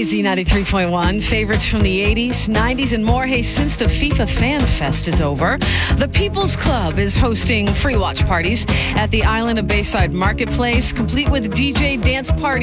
Z93.1, favorites from the 80s, 90s, and more. Hey, since the FIFA Fan Fest is over, the People's Club is hosting free watch parties at the island of Bayside Marketplace, complete with DJ dance parties.